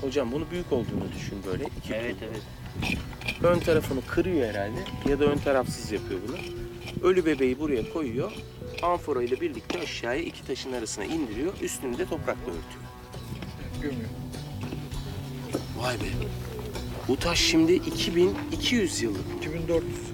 Hocam bunu büyük olduğunu düşün böyle. Evet evet. Ön tarafını kırıyor herhalde ya da ön tarafsız yapıyor bunu. Ölü bebeği buraya koyuyor. Amfora ile birlikte aşağıya iki taşın arasına indiriyor. Üstünü de toprakla örtüyor. Gömüyor. Vay be. Bu taş şimdi 2200 yıllık. 2400.